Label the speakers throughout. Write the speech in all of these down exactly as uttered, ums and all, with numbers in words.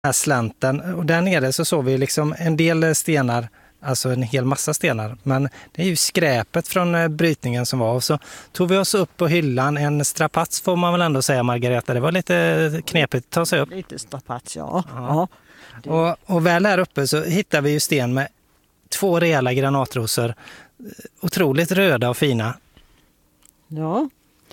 Speaker 1: här slänten och där nere så såg vi liksom en del stenar, alltså en hel massa stenar, men det är ju skräpet från brytningen som var, och så tog vi oss upp på hyllan, en strapats får man väl ändå säga, Margareta, det var lite knepigt att ta sig upp.
Speaker 2: Lite strapats, ja.
Speaker 1: ja. ja. Och, och väl här uppe så hittar vi ju sten med två rejäla granatrosor, otroligt röda och fina.
Speaker 2: Ja,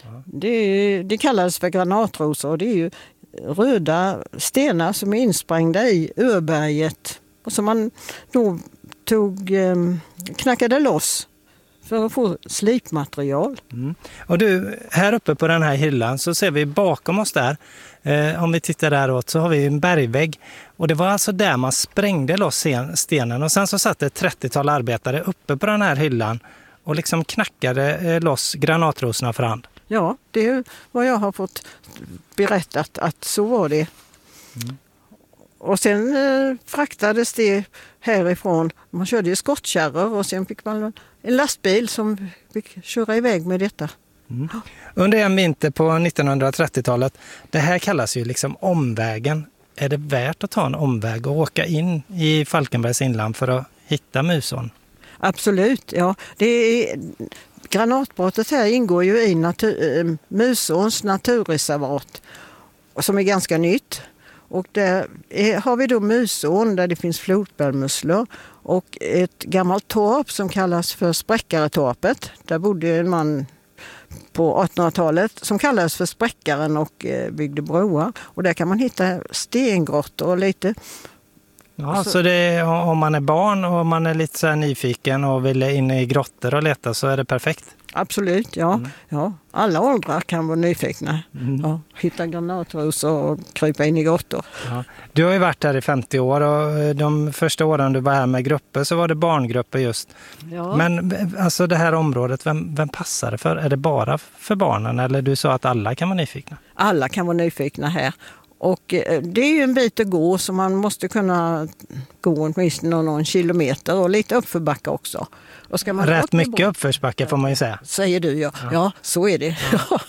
Speaker 2: det, det kallas för granatrosor och det är ju röda stenar som är insprängda i urberget och som man då tog, knackade loss för att få slipmaterial.
Speaker 1: Mm. Och du, här uppe på den här hyllan så ser vi bakom oss där, eh, om vi tittar däråt så har vi en bergvägg. Och det var alltså där man sprängde loss stenen och sen så satt ett trettiotal arbetare uppe på den här hyllan och liksom knackade eh, loss granatrosorna för hand.
Speaker 2: Ja, det är vad jag har fått berättat att så var det. Mm. Och sen eh, fraktades det härifrån. Man körde ju skottkärror och sen fick man en lastbil som fick köra iväg med detta.
Speaker 1: Mm. Under en vinter på nittonhundratrettiotalet, det här kallas ju liksom omvägen. Är det värt att ta en omväg och åka in i Falkenbergs inland för att hitta Musån?
Speaker 2: Absolut, ja. Det är, granatbrottet här ingår ju i natur, Musåns naturreservat som är ganska nytt. Och där är, har vi då Musån där det finns flodbärmusslor och ett gammalt torp som kallas för Spräckaretorpet. Där bodde en man på artonhundratalet som kallades för Spräckaren och eh, byggde broar. Och där kan man hitta stengrottor och lite.
Speaker 1: Ja, så, så det är, om man är barn och man är lite så här nyfiken och vill in i grottor och leta så är det perfekt.
Speaker 2: Absolut, ja. Mm. ja. Alla åldrar kan vara nyfikna. Mm. Ja, hitta granatrosor och krypa in i grottor. Ja.
Speaker 1: Du har ju varit här i femtio år och de första åren du var här med grupper så var det barngrupper just. Ja. Men alltså det här området, vem, vem passar det för? Är det bara för barnen eller du sa att alla kan vara nyfikna?
Speaker 2: Alla kan vara nyfikna här. Och det är ju en bit att gå så man måste kunna gå åtminstone någon kilometer och lite uppförbacka också. Och ska man
Speaker 1: rätt mycket uppförsbacka får man ju säga.
Speaker 2: Säger du, ja. Ja, ja så är det. Ja.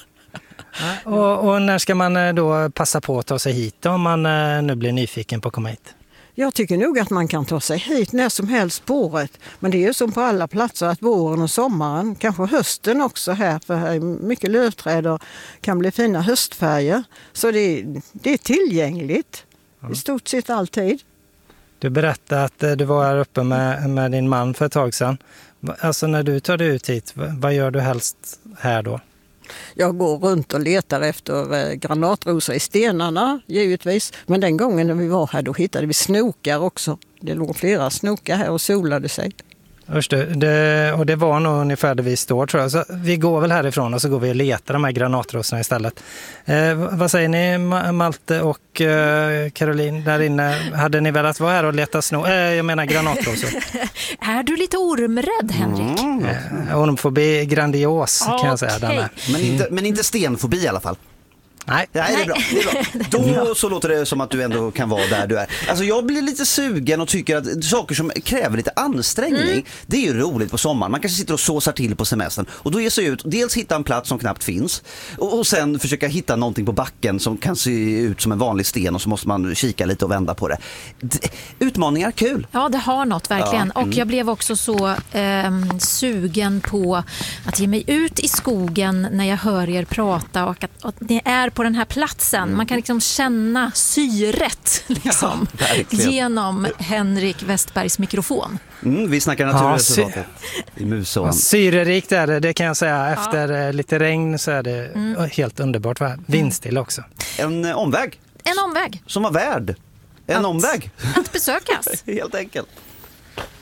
Speaker 1: och, och när ska man då passa på att ta sig hit om man nu blir nyfiken på att komma hit?
Speaker 2: Jag tycker nog att man kan ta sig hit när som helst på året. Men det är ju som på alla platser att våren och sommaren, kanske hösten också här, för här är mycket lövträd och kan bli fina höstfärger. Så det, det är tillgängligt ja. I stort sett alltid.
Speaker 1: Du berättade att du var här uppe med, med din man för ett tag sedan. Alltså när du tar dig ut hit, vad gör du helst här då?
Speaker 2: Jag går runt och letar efter granatrosor i stenarna, givetvis. Men den gången när vi var här då hittade vi snokar också. Det låg flera snokar här och solade sig.
Speaker 1: Just det, det, och det var nog ungefär där vi står tror jag. Så vi går väl härifrån och så går vi och letar de här granatrosorna istället. Eh, vad säger ni Malte och eh, Caroline där inne? Hade ni velat vara här och leta snor? Eh, jag menar granatrosor.
Speaker 3: Är du lite ormrädd, Henrik?
Speaker 1: Mm. Eh, ormfobi grandios kan
Speaker 3: okay.
Speaker 1: jag säga. Den här.
Speaker 4: Men, inte, men inte stenfobi i alla fall.
Speaker 1: Nej.
Speaker 4: Nej, det är bra. Det är bra. Då så låter det som att du ändå kan vara där du är. Alltså jag blir lite sugen och tycker att saker som kräver lite ansträngning, mm. det är ju roligt på sommaren. Man kanske sitter och såsar till på semestern och då ger sig ut, dels hitta en plats som knappt finns och, och sen försöka hitta någonting på backen som kan se ut som en vanlig sten och så måste man kika lite och vända på det. D- Utmaningar, kul.
Speaker 3: Ja, det har något verkligen. Ja. Mm. Och jag blev också så eh, sugen på att ge mig ut i skogen när jag hör er prata och att, att det är på den här platsen. Mm. Man kan liksom känna syret liksom, ja, genom Henrik Westbergs mikrofon.
Speaker 4: Mm, vi snackar naturreservatet ja, sy- i Musån. Ja,
Speaker 1: syrerikt är det, det kan jag säga. Efter ja. lite regn så är det mm. helt underbart. Vindstill också.
Speaker 4: En eh, omväg.
Speaker 3: En omväg.
Speaker 4: Som var värd. En
Speaker 3: att,
Speaker 4: omväg.
Speaker 3: Att besökas.
Speaker 4: Helt enkelt.